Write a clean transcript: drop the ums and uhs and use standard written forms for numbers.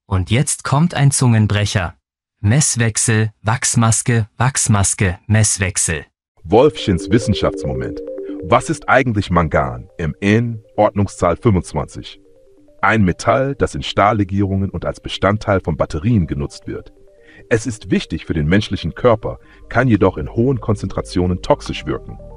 Und jetzt kommt ein Zungenbrecher. Messwechsel, Wachsmaske, Wachsmaske, Messwechsel. Wolfchens Wissenschaftsmoment. Was ist eigentlich Mangan, Mn, Ordnungszahl 25? Ein Metall, das in Stahllegierungen und als Bestandteil von Batterien genutzt wird. Es ist wichtig für den menschlichen Körper, kann jedoch in hohen Konzentrationen toxisch wirken.